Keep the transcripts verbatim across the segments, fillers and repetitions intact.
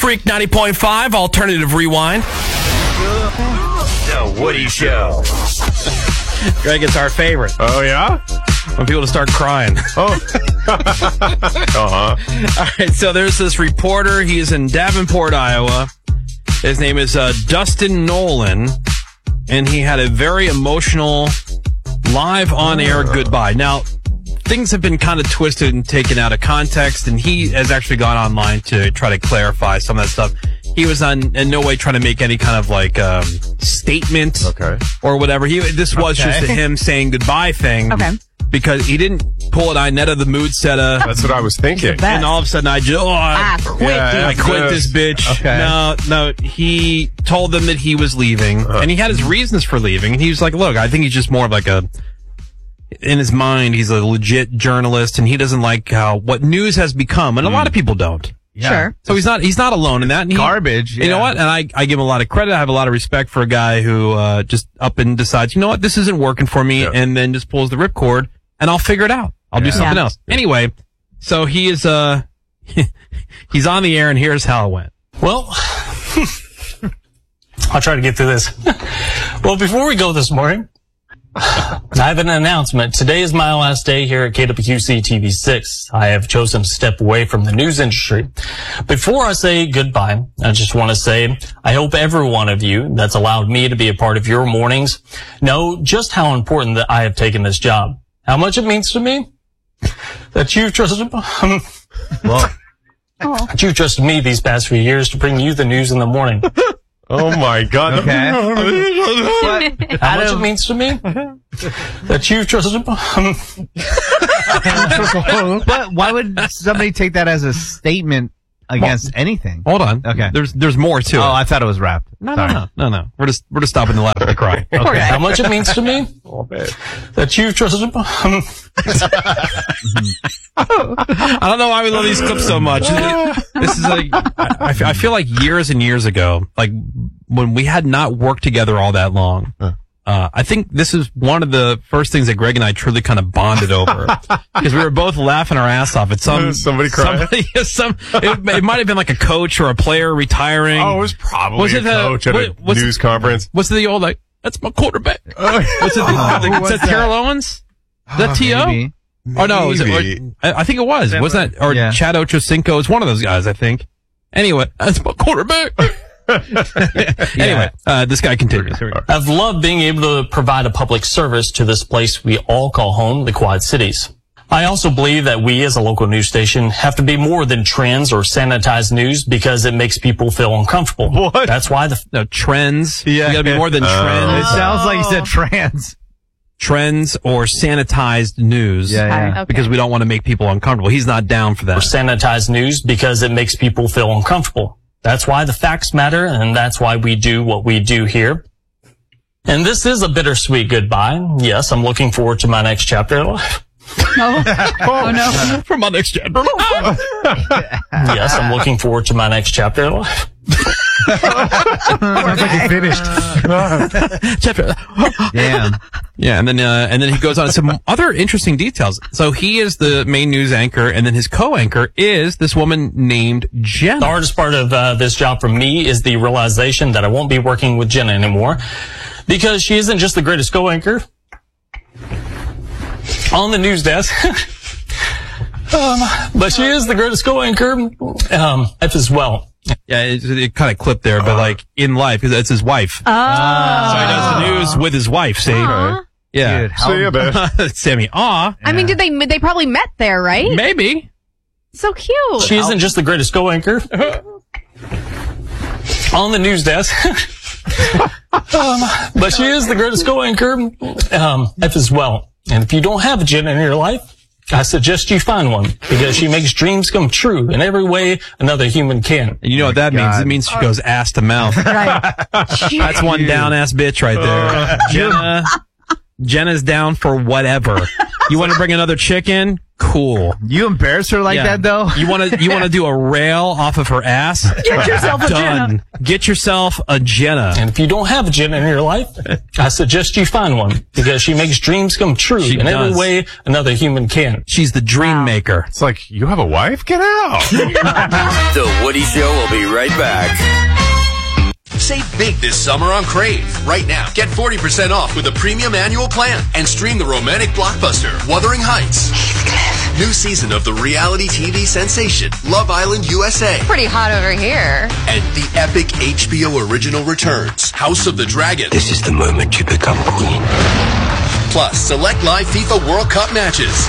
Freak ninety point five, Alternative Rewind. The Woody Show. Greg, it's our favorite. Oh, yeah? When people just start crying. Oh. uh-huh. All right, so there's this reporter. He is in Davenport, Iowa. His name is uh, Dustin Nolan, and he had a very emotional live on-air goodbye. Now, things have been kind of twisted and taken out of context, and he has actually gone online to try to clarify some of that stuff. He was on, in no way trying to make any kind of like um, statement okay. or whatever. He This was okay. just a him saying goodbye thing. Okay. Because he didn't pull an Inetta the mood setter. That's what I was thinking. And all of a sudden I just, oh, I, I quit. Yeah, I quit this bitch. Okay. No, no, he told them that he was leaving, Uh-huh. and he had his reasons for leaving. And he was like, look, I think he's just more of like a, in his mind, he's a legit journalist, and he doesn't like how, what news has become, and a lot of people don't. Yeah. Sure. So he's not, he's not alone in that. And he, Garbage. You know yeah. what? And I, I give him a lot of credit. I have a lot of respect for a guy who, uh, just up and decides, you know what, this isn't working for me, Yeah. and then just pulls the ripcord, and I'll figure it out. I'll do Yeah. something Yeah. else. Anyway, so he is, uh, he's on the air, and here's how it went. Well, I'll try to get through this. Well, before we go this morning, I have an announcement. Today is my last day here at K W Q C T V six. I have chosen to step away from the news industry. Before I say goodbye, I just want to say I hope every one of you that's allowed me to be a part of your mornings know just how important that I have taken this job. How much it means to me that you've trusted, um, Well, that you've trusted me these past few years to bring you the news in the morning. Oh, my God. okay. How much it means to me that you've trusted, um, But why would somebody take that as a statement against anything? Hold on. Okay. There's, there's more to it. Oh, I thought it was wrapped. no, Sorry. no, no, no, no. We're just, we're just stopping to laugh and cry. Okay. how much it means to me that you've trusted, um, I don't know why we love these clips so much. This is like, I, I feel like years and years ago, like when we had not worked together all that long, uh, I think this is one of the first things that Greg and I truly kind of bonded over because we were both laughing our ass off at some, Somebody crying? somebody, some, it, it might have been like a coach or a player retiring. Oh, it was probably Was a it the- coach at a what- what's- news conference. What's the old, like, that's my quarterback. Oh, What's it? Oh, who is was that that? Terrell Owens? Is that T O? Maybe. Oh no, is it, Maybe. or, I I think it was. Wasn't that or Yeah. Chad Ochocinco? It's one of those guys, I think. Anyway, that's my quarterback. Anyway, uh, this guy continues. Here we go. I've loved being able to provide a public service to this place we all call home, the Quad Cities. I also believe that we as a local news station have to be more than trends or sanitized news because it makes people feel uncomfortable. What? That's why the No, trends. Yeah. You gotta be more than Oh. It trends. sounds like you said trans. Trends or sanitized news. Yeah, yeah. Okay. Because we don't want to make people uncomfortable. He's not down for or that. sanitized news because it makes people feel uncomfortable. That's why the facts matter, and that's why we do what we do here. And this is a bittersweet goodbye. Yes, I'm looking forward to my next chapter in life. Oh, oh no. For my next chapter. Yes, I'm looking forward to my next chapter in life. Sounds like he finished. Chapter. Damn. Yeah, and then uh, and then he goes on some other interesting details. So he is the main news anchor, and then his co-anchor is this woman named Jenna. The hardest part of uh, this job for me is the realization that I won't be working with Jenna anymore because she isn't just the greatest co-anchor on the news desk, um, but she is the greatest co-anchor um, as well. Yeah, it, it kind of clipped there, but like in life, because that's his wife. Oh. So he does the news with his wife. See, Aw. yeah, Dude, how, See ya, babe. Sammy. Aw, I mean, did they, they probably met there, right? maybe. So cute. She isn't just the greatest co-anchor on the news desk, um, but she is the greatest co-anchor um, as well. And if you don't have a Jenna in your life, I suggest you find one because she makes dreams come true in every way another human can. And you know what that means? God. It means she goes ass to mouth. Right. That's one down ass bitch right there. Jenna, Jenna's down for whatever. You want to bring another chick in? Cool. You embarrass her like Yeah. that, though? You want to you want to do a rail off of her ass? Get yourself a Done. Jenna. Get yourself a Jenna. And if you don't have a Jenna in your life, I suggest you find one because she makes dreams come true She in does. every way another human can. She's the dream maker. It's like, you have a wife? Get out. The Woody Show will be right back. Save big this summer on Crave. Right now, get forty percent off with a premium annual plan and stream the romantic blockbuster, Wuthering Heights. New season of the reality T V sensation, Love Island U S A. Pretty hot over here. And the epic H B O original returns, House of the Dragon. This is the moment you become queen. Plus, select live FIFA World Cup matches.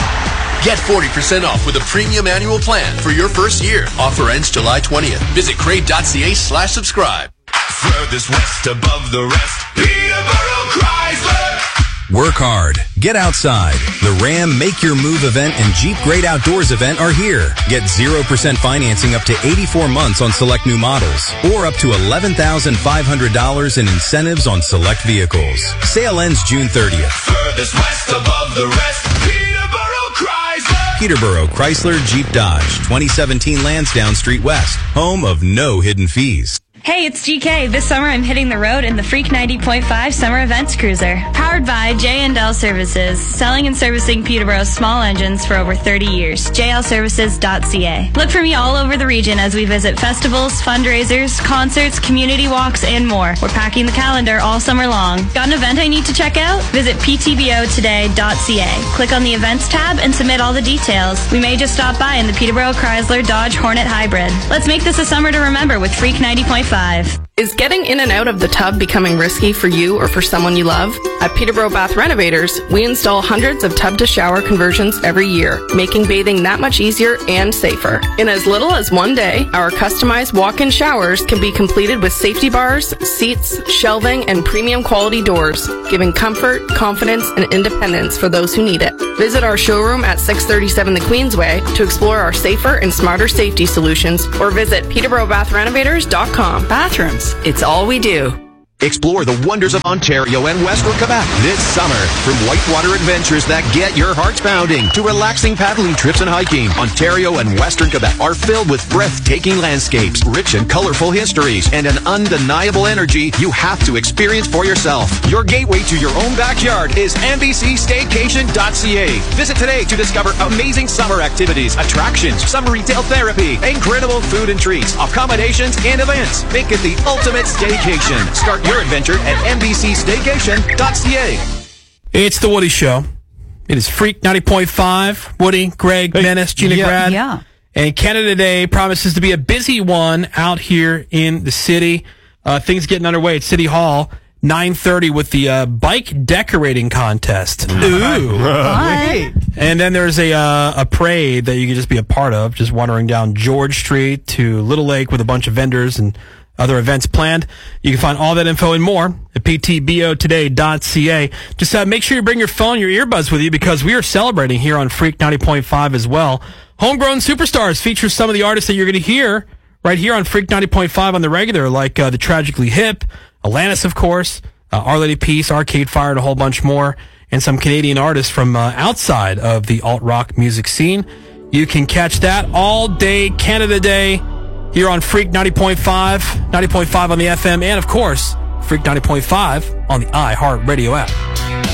Get forty percent off with a premium annual plan for your first year. Offer ends July twentieth. Visit crave.ca slash subscribe. Furthest west above the rest, Peterborough Chrysler. Work hard. Get outside. The Ram Make Your Move event and Jeep Great Outdoors event are here. Get zero percent financing up to eighty-four months on select new models or up to eleven thousand five hundred dollars in incentives on select vehicles. Sale ends June thirtieth. Furthest west above the rest, Peterborough Chrysler. Peterborough Chrysler Jeep Dodge, twenty seventeen Lansdowne Street West, home of no hidden fees. Hey, it's G K. This summer I'm hitting the road in the Freak ninety point five Summer Events Cruiser. Powered by J and L Services, selling and servicing Peterborough's small engines for over thirty years. j l services dot c a. Look for me all over the region as we visit festivals, fundraisers, concerts, community walks, and more. We're packing the calendar all summer long. Got an event I need to check out? Visit p t b o today dot c a. Click on the Events tab and submit all the details. We may just stop by in the Peterborough Chrysler Dodge Hornet Hybrid. Let's make this a summer to remember with Freak ninety point five. Is getting in and out of the tub becoming risky for you or for someone you love? At Peterborough Bath Renovators, we install hundreds of tub-to-shower conversions every year, making bathing that much easier and safer. In as little as one day, our customized walk-in showers can be completed with safety bars, seats, shelving, and premium quality doors, giving comfort, confidence, and independence for those who need it. Visit our showroom at six thirty-seven the Queensway to explore our safer and smarter safety solutions, or visit peterborough bath renovators dot com. Bathrooms. It's all we do. Explore the wonders of Ontario and Western Quebec this summer. From whitewater adventures that get your hearts pounding to relaxing paddling trips and hiking, Ontario and Western Quebec are filled with breathtaking landscapes, rich and colorful histories, and an undeniable energy you have to experience for yourself. Your gateway to your own backyard is n b c staycation dot c a. Visit today to discover amazing summer activities, attractions, summer retail therapy, incredible food and treats, accommodations, and events. Make it the ultimate staycation. Start your adventure at n b c staycation dot c a. It's the Woody Show. It is Freak ninety point five. Woody, Greg, hey, Menace, Gina yeah, Grad. Yeah. And Canada Day promises to be a busy one out here in the city. Uh, things getting underway at City Hall. nine thirty with the uh, bike decorating contest. Ooh. What? And then there's a uh, a parade that you can just be a part of, just wandering down George Street to Little Lake with a bunch of vendors and other events planned. You can find all that info and more at p t b o today dot c a. Just uh, make sure you bring your phone, your earbuds with you, because we are celebrating here on Freak ninety point five as well. Homegrown Superstars features some of the artists that you're going to hear right here on Freak ninety point five on the regular, like uh, the Tragically Hip, Alanis, of course, uh, Our Lady Peace, Arcade Fire, and a whole bunch more, and some Canadian artists from uh, outside of the alt-rock music scene. You can catch that all day Canada Day here on Freak ninety point five, ninety point five on the F M, and of course, Freak ninety point five on the iHeartRadio app.